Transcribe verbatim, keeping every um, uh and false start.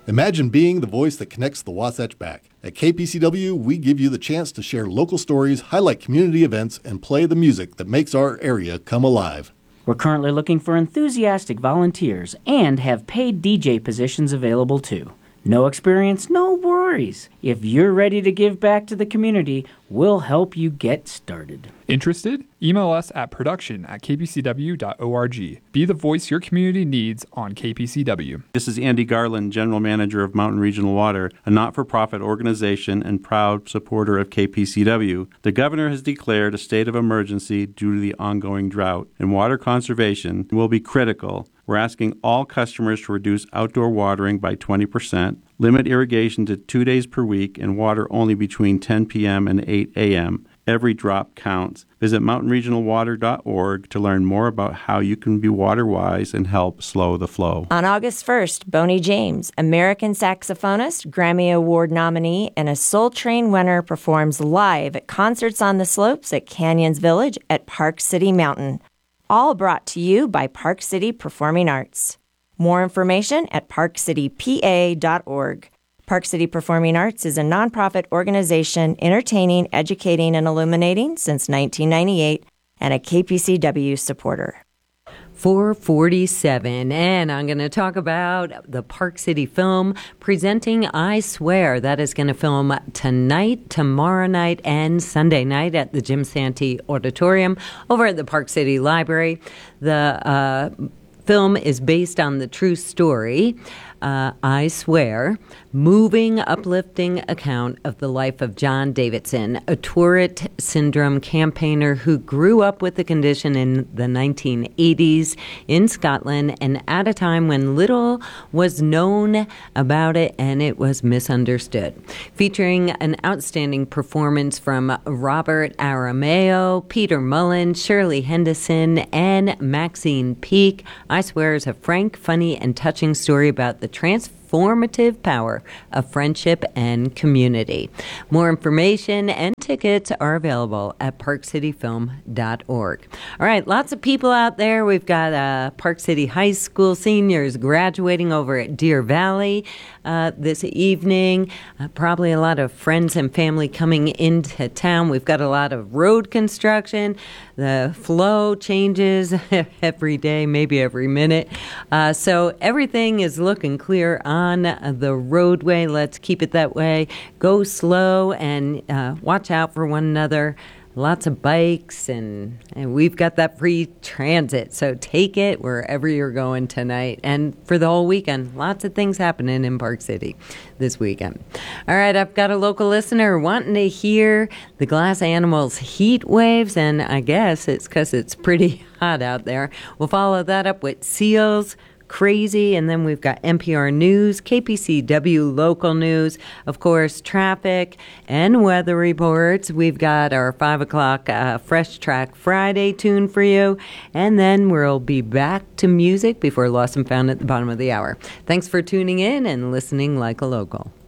Imagine being the voice that connects the Wasatch back. At K P C W, we give you the chance to share local stories, highlight community events, and play the music that makes our area come alive. We're currently looking for enthusiastic volunteers and have paid D J positions available too. No experience, no worries. If you're ready to give back to the community, we'll help you get started. Interested? Email us at production at k p c w dot org. Be the voice your community needs on K P C W. This is Andy Garland, General Manager of Mountain Regional Water, a not-for-profit organization and proud supporter of K P C W. The governor has declared a state of emergency due to the ongoing drought, and water conservation will be critical. We're asking all customers to reduce outdoor watering by twenty percent, limit irrigation to two days per week, and water only between ten p.m. and eight a.m. Every drop counts. Visit mountain regional water dot org to learn more about how you can be water wise and help slow the flow. On August first, Boney James, American saxophonist, Grammy Award nominee, and a Soul Train winner, performs live at Concerts on the Slopes at Canyons Village at Park City Mountain. All brought to you by Park City Performing Arts. More information at park city p a dot org. Park City Performing Arts is a nonprofit organization entertaining, educating, and illuminating since nineteen ninety-eight and a K P C W supporter. four forty-seven, and I'm going to talk about the Park City Film presenting I Swear. That is going to film tonight, tomorrow night, and Sunday night at the Jim Santee Auditorium over at the Park City Library. The uh, film is based on the true story, uh, I Swear, moving, uplifting account of the life of John Davidson, a Tourette syndrome campaigner who grew up with the condition in the nineteen eighties in Scotland and at a time when little was known about it and it was misunderstood. Featuring an outstanding performance from Robert Arameo, Peter Mullen, Shirley Henderson, and Maxine Peake, I Swear is a frank, funny, and touching story about the transformative power of friendship and community. More information and tickets are available at park city film dot org. All right, lots of people out there. We've got uh, Park City High School seniors graduating over at Deer Valley uh, this evening. Uh, probably a lot of friends and family coming into town. We've got a lot of road construction. The flow changes every day, maybe every minute. Uh, so everything is looking clear on the roadway. Let's keep it that way. Go slow and uh, watch out for one another. Lots of bikes, and, and we've got that free transit, so take it wherever you're going tonight and for the whole weekend. Lots of things happening in Park City this weekend. All right, I've got a local listener wanting to hear the Glass Animals Heat Waves, and I guess it's because it's pretty hot out there. We'll follow that up with Seals, Crazy, and then we've got N P R News, K P C W local news, of course, traffic and weather reports. We've got our five o'clock uh, Fresh Track Friday tune for you, and then we'll be back to music before Lost and Found at the bottom of the hour. Thanks for tuning in and listening like a local.